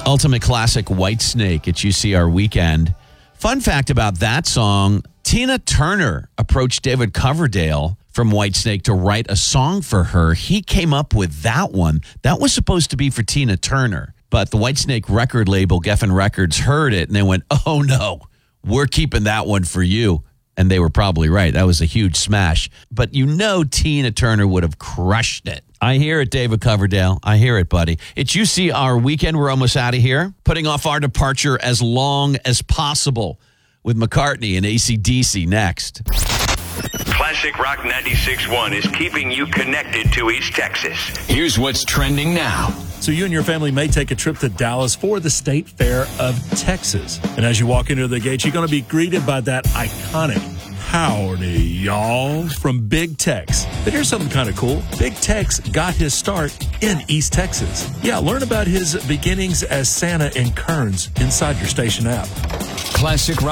Ultimate classic Whitesnake at UCR Weekend. Fun fact about that song, Tina Turner approached David Coverdale from Whitesnake to write a song for her. He came up with that one. That was supposed to be for Tina Turner. But the Whitesnake record label, Geffen Records, heard it and they went, oh no, we're keeping that one for you. And they were probably right. That was a huge smash. But you know Tina Turner would have crushed it. I hear it, David Coverdale. I hear it, buddy. It's UCR Weekend. We're almost out of here. Putting off our departure as long as possible with McCartney and AC/DC next. Classic Rock 96.1 is keeping you connected to East Texas. Here's what's trending now. So you and your family may take a trip to Dallas for the State Fair of Texas. And as you walk into the gates, you're going to be greeted by that iconic howdy, y'all, from Big Tex. But here's something kind of cool. Big Tex got his start in East Texas. Yeah, learn about his beginnings as Santa in Kearns inside your station app. Classic Rock.